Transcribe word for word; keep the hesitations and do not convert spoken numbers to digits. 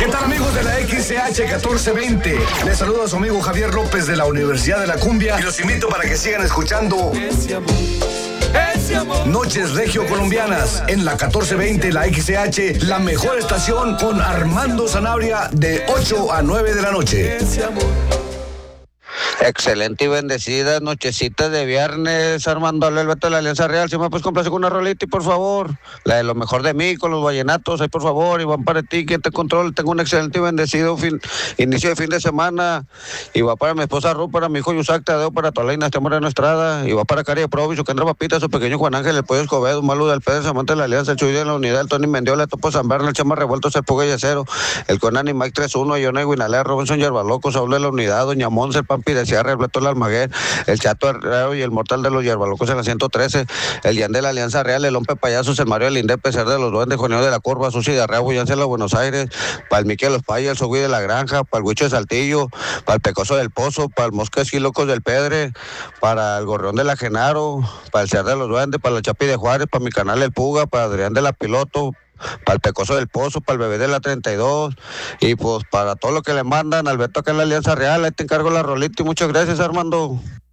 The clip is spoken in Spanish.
tal, amigos de la X C H catorce veinte? Les saluda a su amigo Javier López de la Universidad de la Cumbia y los invito para que sigan escuchando Noches Regio Colombianas en la catorce veinte, la X C H, la mejor estación, con Armando Sanabria de ocho a nueve de la noche. Excelente y bendecida nochecita de viernes, Armando Alberto de la Alianza Real. Si me puedes complacer con una rolita, por favor. La de lo mejor de mí, con los vallenatos, ahí por favor. Iván, para ti, quien te controle. Tengo un excelente y bendecido fin, inicio de fin de semana. Y va para mi esposa Ru, para mi hijo Yusac Tadeo, para Tolaina, este Moreno Estrada. Y va para Cari de Proviso, que Andrés Papita, su pequeño Juan Ángel, el Pollo Escobedo, Malu del Pérez, Amante de la Alianza, el Chuy de la Unidad, el Tony Mendiola, el Topo San Berna, el Chema Revuelto, el Puga y Acero, el Conani Mike tres uno, Yone Guinalea, Robinson Yerbaloco, Saúl de la Unidad, Doña Monse, el Pampi de Sierra, el Beto del Almaguer, el Chato Herrero y el Mortal de los Yerbalocos en la ciento trece, el Yan de la Alianza Real, el Lompe Payasos, el Mario del Indepe, Ser de los Duendes, Joneo de la Curva, Susi de Arreo, Yancela de Buenos Aires, para el Miquel Los Payas, el Sogui de la Granja, para el Huicho de Saltillo, para el Pecoso del Pozo, para el Moscas y Locos del Pedre, para el Gorrión de la Genaro, para el Ser de los Duendes, para el Chapi de Juárez, para mi canal El Puga, para Adrián de la Piloto, para el Pecoso del Pozo, para el Bebé de la treinta y dos, y pues para todo lo que le mandan, Alberto acá en la Alianza Real. Ahí te encargo la rolita y muchas gracias, Armando.